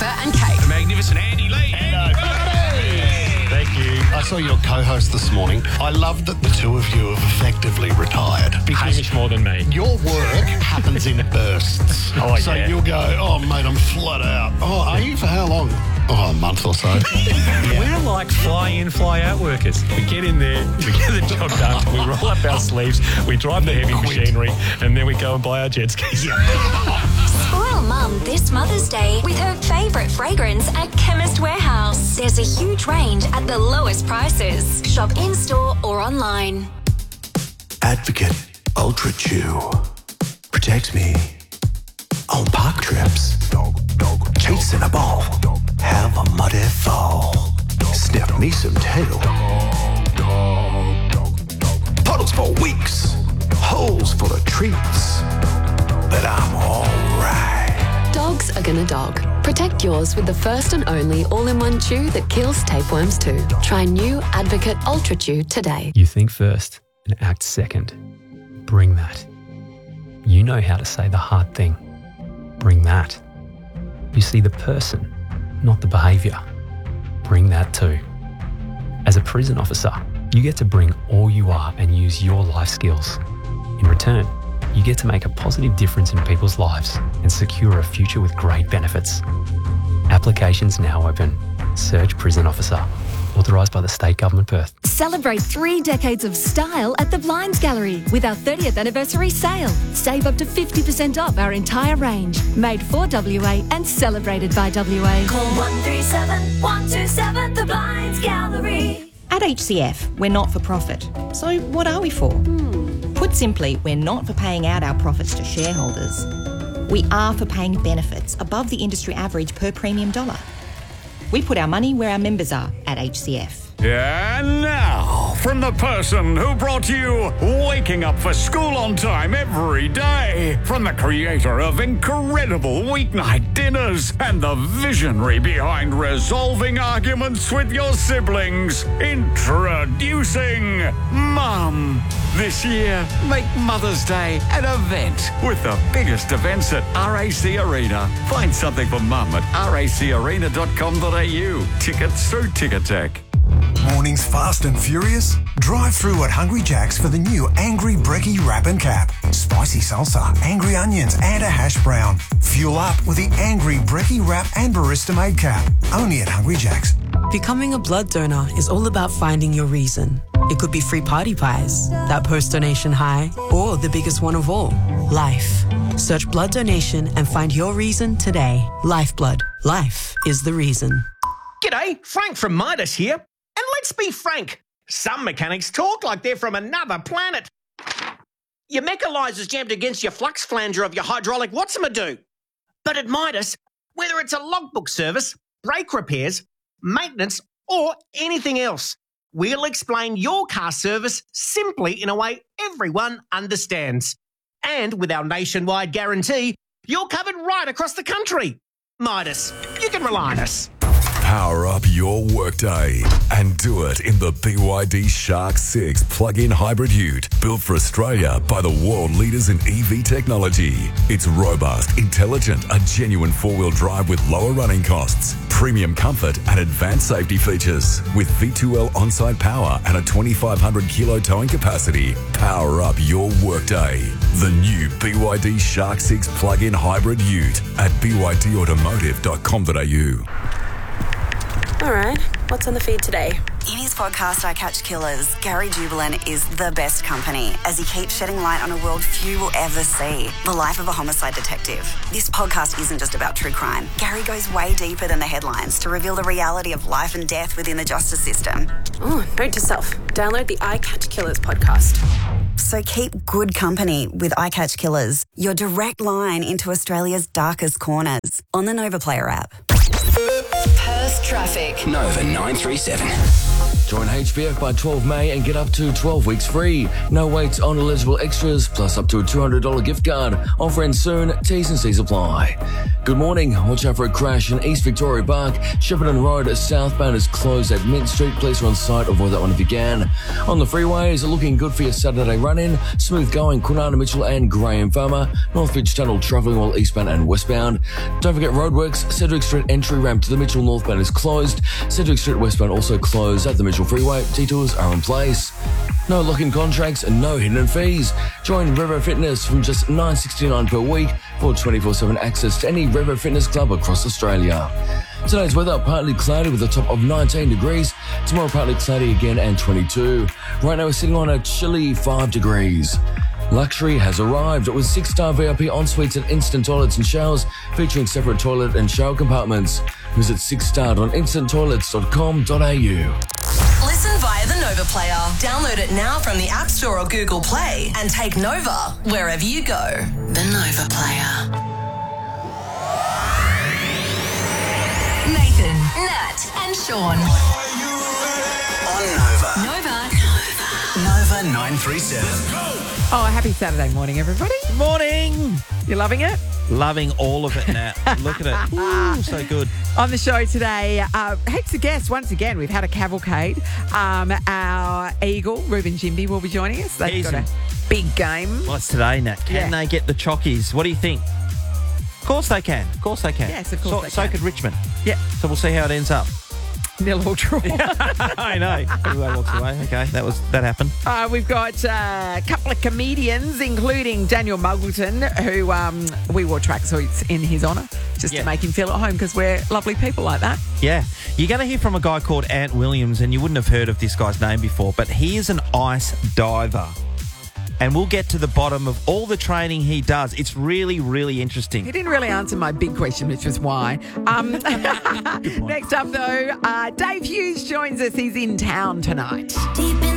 and Kate. The magnificent Andy Lee. Thank you. I saw your co-host this morning. I love that the two of you have effectively retired because Hamish more than me. your work happens in bursts. Oh, so yeah. you'll go, oh, mate, I'm flat out. Oh, are you for how long? Oh, a month or so. We're like fly in, fly out workers. We get in there, we get the job done, we roll up our sleeves, we drive the heavy machinery, and then we go and buy our jet skis. Spoil Mum this Mother's Day with her favourite fragrance at Chemist Warehouse. There's a huge range at the lowest prices. Shop in-store or online. Advocate Ultra Chew protects me on park trips. Chase in a ball, have a muddy fall. Sniff me some tail. Puddles for weeks, holes full of treats. But I'm alright. Dogs are gonna dog. Protect yours with the first and only all-in-one chew that kills tapeworms too. Try new Advocate Ultra Chew today. You think first and act second. Bring that. You know how to say the hard thing. Bring that. You see the person, not the behaviour. Bring that too. As a prison officer, you get to bring all you are and use your life skills. In return, you get to make a positive difference in people's lives and secure a future with great benefits. Applications now open. Search Prison Officer. Authorised by the State Government Perth. Celebrate 3 decades of style at the Blinds Gallery with our 30th anniversary sale. Save up to 50% off our entire range. Made for WA and celebrated by WA. Call 137 127 The Blinds Gallery. At HCF, we're not for profit. So what are we for? Put simply, we're not for paying out our profits to shareholders. We are for paying benefits above the industry average per premium dollar. We put our money where our members are at HCF. And now, from the person who brought you waking up for school on time every day, from the creator of incredible weeknight dinners and the visionary behind resolving arguments with your siblings, introducing Mum. This year, make Mother's Day an event with the biggest events at RAC Arena. Find something for Mum at racarena.com.au. Tickets through Ticketek. Mornings fast and furious? Drive through at Hungry Jack's for the new Angry Brekkie Wrap and Cap. Spicy salsa, angry onions and a hash brown. Fuel up with the Angry Brekkie Wrap and Barista Made Cap. Only at Hungry Jack's. Becoming a blood donor is all about finding your reason. It could be free party pies, that post-donation high, or the biggest one of all, life. Search blood donation and find your reason today. Lifeblood. Life is the reason. G'day, Frank from Midas here. And let's be frank, some mechanics talk like they're from another planet. Your mechanizer's jammed against your flux flanger of your hydraulic what's-a-do. But at Midas, whether it's a logbook service, brake repairs, maintenance, or anything else, we'll explain your car service simply in a way everyone understands. And with our nationwide guarantee, you're covered right across the country. Midas, you can rely on us. Power up your workday and do it in the BYD Shark 6 plug-in hybrid ute, built for Australia by the world leaders in EV technology. It's robust, intelligent, a genuine four-wheel drive with lower running costs, premium comfort and advanced safety features. With V2L on-site power and a 2,500 kilo towing capacity, power up your workday. The new BYD Shark 6 plug-in hybrid ute at bydautomotive.com.au. All right, what's on the feed today? In his podcast, I Catch Killers, Gary Jubilant is the best company as he keeps shedding light on a world few will ever see, the life of a homicide detective. This podcast isn't just about true crime. Gary goes way deeper than the headlines to reveal the reality of life and death within the justice system. Oh, note to self, download the I Catch Killers podcast. So keep good company with I Catch Killers, your direct line into Australia's darkest corners on the Nova Player app. Perth traffic. Nova 937. Join HBF by 12 May and get up to 12 weeks free. No waits on eligible extras, plus up to a $200 gift card. Offer ends soon. T's and C's apply. Good morning. Watch out for a crash in East Victoria Park. Shepparton Road southbound is closed at Mint Street. Police are on site. Avoid that one if you can. On the freeways, looking good for your Saturday run-in. Smooth going, Kwinana Mitchell and Graham Farmer. Northbridge Tunnel travelling while eastbound and westbound. Don't forget roadworks. Cedric Street entry ramp to the Mitchell northbound is closed. Cedric Street westbound also closed at the Mitchell Freeway. Detours are in place. No lock-in contracts and no hidden fees. Join Revo Fitness from just $9.69 per week for 24/7 access to any Revo Fitness club across Australia. Today's weather, partly cloudy with a top of 19 degrees. Tomorrow, partly cloudy again and 22. Right now, we're sitting on a chilly 5 degrees. Luxury has arrived with 6-star VIP en-suites and instant toilets and showers featuring separate toilet and shower compartments. Visit 6starronInstantToilets.com.au. Listen via the Nova Player. Download it now from the App Store or Google Play and take Nova wherever you go. The Nova Player. Nathan, Nat and Sean. On Nova. Nova 937. Oh, happy Saturday morning, everybody. Morning. You loving it? Loving all of it, Nat. Look at it. Ooh, so good. On the show today, heaps of guests. Once again, we've had a cavalcade. Our Eagle, Ruben Jimby, will be joining us. They've got a big game. What's today, Nat? Can they get the chockies? What do you think? Of course they can. Of course they can. Yes, of course they so can. could Richmond. Yeah. So we'll see how it ends up. Nil or draw. I know. Everyone walks away. Okay, that happened. We've got a couple of comedians, including Daniel Muggleton, who we wore tracksuits in his honour, just to make him feel at home because we're lovely people like that. Yeah. You're going to hear from a guy called Ant Williams, and you wouldn't have heard of this guy's name before, but he is an ice diver. And we'll get to the bottom of all the training he does. It's really, really interesting. He didn't really answer my big question, which was why. Next up, though, Dave Hughes joins us. He's in town tonight. Deep in